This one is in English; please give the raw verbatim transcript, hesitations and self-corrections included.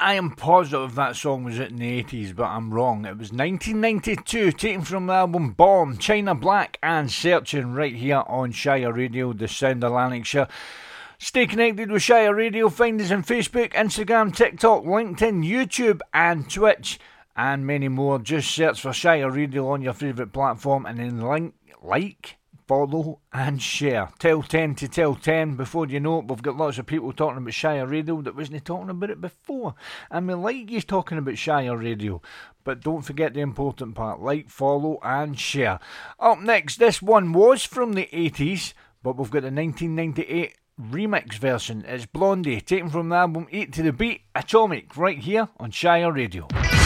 I am positive that song was written in the eighties, but I'm wrong. It was nineteen ninety-two, taken from the album Bomb, China Black and Searching, right here on Shire Radio, the sound of Lanarkshire. Stay connected with Shire Radio. Find us on Facebook, Instagram, TikTok, LinkedIn, YouTube and Twitch and many more. Just search for Shire Radio on your favourite platform and then link, like, follow and share. Tell ten to tell ten. Before you know it, we've got lots of people talking about Shire Radio that wasn't talking about it before. And we like you talking about Shire Radio. But don't forget the important part. Like, follow and share. Up next, this one was from the eighties, but we've got the nineteen ninety-eight remix version. It's Blondie, taken from the album eight to the Beat, Atomic, right here on Shire Radio.